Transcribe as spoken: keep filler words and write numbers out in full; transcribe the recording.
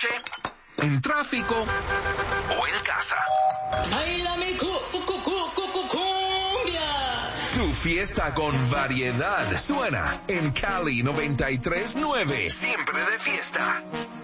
noche, en tráfico o en casa. ¡Baila mi cu- cu- cu- cu- cu- cumbia! Tu fiesta con variedad suena en Cali noventa y tres nueve. Siempre de fiesta.